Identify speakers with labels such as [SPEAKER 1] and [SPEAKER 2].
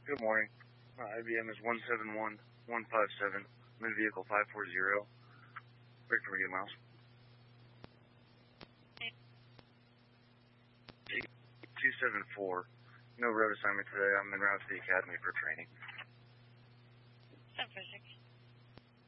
[SPEAKER 1] Good morning. IBM is 171157. I'm in vehicle 540. Break for you, miles. 274. No road assignment today. I'm en route to the academy for training.
[SPEAKER 2] 746.